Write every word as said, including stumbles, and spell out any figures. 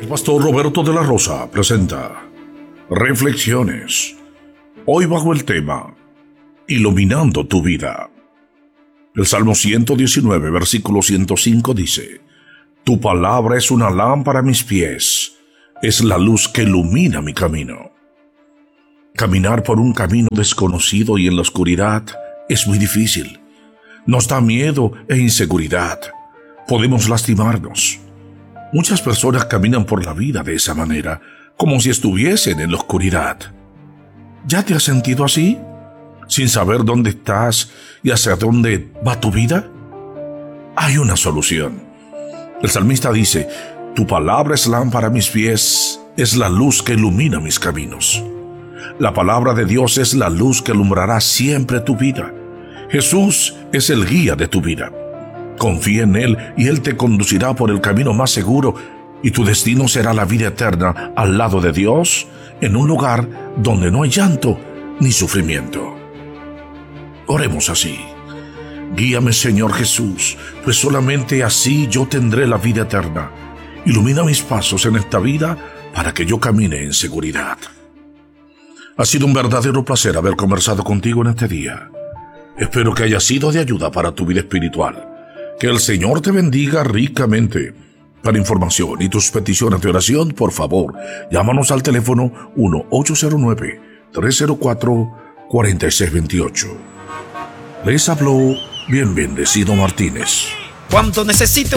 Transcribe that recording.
El pastor Roberto de la Rosa presenta Reflexiones. Hoy bajo el tema Iluminando tu vida. El Salmo ciento diecinueve, versículo ciento cinco dice: Tu palabra es una lámpara a mis pies, es la luz que ilumina mi camino. Caminar por un camino desconocido y en la oscuridad es muy difícil. Nos da miedo e inseguridad. Podemos lastimarnos. Muchas personas caminan por la vida de esa manera, como si estuviesen en la oscuridad. ¿Ya te has sentido así? ¿Sin saber dónde estás y hacia dónde va tu vida? Hay una solución. El salmista dice: Tu palabra es lámpara a mis pies, es la luz que ilumina mis caminos. La palabra de Dios es la luz que alumbrará siempre tu vida. Jesús es el guía de tu vida. Confía en Él y Él te conducirá por el camino más seguro, y tu destino será la vida eterna al lado de Dios, en un lugar donde no hay llanto ni sufrimiento. Oremos así: Guíame, Señor Jesús, pues solamente así yo tendré la vida eterna. Ilumina mis pasos en esta vida para que yo camine en seguridad. Ha sido un verdadero placer haber conversado contigo en este día. Espero que haya sido de ayuda para tu vida espiritual. Que el Señor te bendiga ricamente. Para información y tus peticiones de oración, por favor, llámanos al teléfono uno ocho cero nueve, tres cero cuatro, cuatro seis dos ocho. Les habló bien bendecido Martínez. Cuando necesito